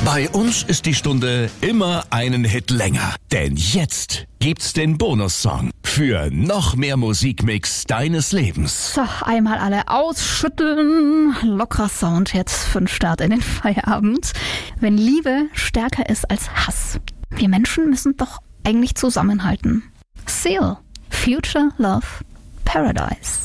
Bei uns ist die Stunde immer einen Hit länger. Denn jetzt gibt's den Bonussong für noch mehr Musikmix deines Lebens. So, einmal alle ausschütteln. Lockerer Sound jetzt für den Start in den Feierabend. Wenn Liebe stärker ist als Hass. Wir Menschen müssen doch eigentlich zusammenhalten. Seal, Future Love Paradise.